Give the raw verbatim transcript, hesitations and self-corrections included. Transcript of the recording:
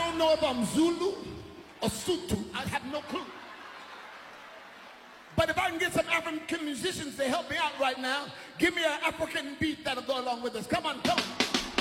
don't know if I'm Zulu or Sutu. I have no clue. But if I can get some African musicians to help me out right now, give me an African beat that'll go along with this. Come on, come on.